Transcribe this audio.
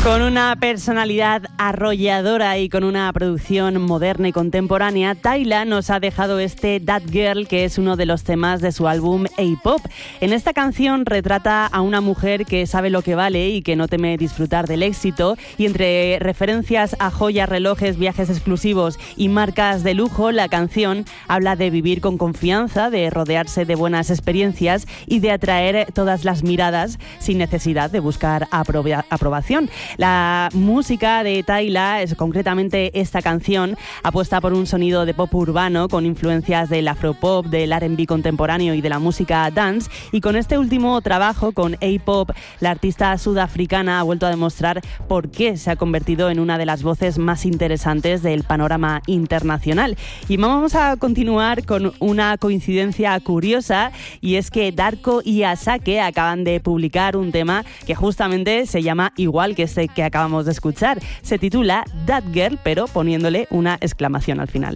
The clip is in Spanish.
Con una personalidad arrolladora y con una producción moderna y contemporánea, Tyla nos ha dejado este That Girl, que es uno de los temas de su álbum A-Pop. En esta canción retrata a una mujer que sabe lo que vale y que no teme disfrutar del éxito, y entre referencias a joyas, relojes, viajes exclusivos y marcas de lujo, la canción habla de vivir con confianza, de rodearse de buenas experiencias y de atraer todas las miradas sin necesidad de buscar aprobación. La música de Tyla, concretamente esta canción, apuesta por un sonido de pop urbano con influencias del afropop, del R&B contemporáneo y de la música dance, y con este último trabajo, con A-Pop, la artista sudafricana ha vuelto a demostrar por qué se ha convertido en una de las voces más interesantes del panorama internacional. Y vamos a continuar con una coincidencia curiosa, y es que Darko y Asake acaban de publicar un tema que justamente se llama igual que este que acabamos de escuchar. Se titula That Girl, pero poniéndole una exclamación al final.